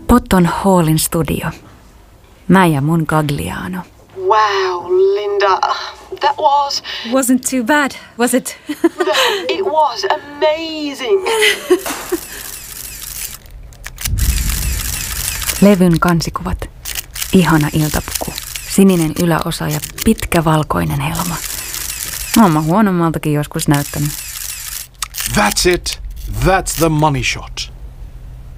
Potton Hallin studio. Mä ja mun Gagliano. Wow, Linda, that was... Wasn't too bad, was it? It was amazing. Levyn kansikuvat. Ihana iltapuku. Sininen yläosa ja pitkä valkoinen helma. Oon mä huonommaltakin joskus näyttänyt. That's it. That's the money shot.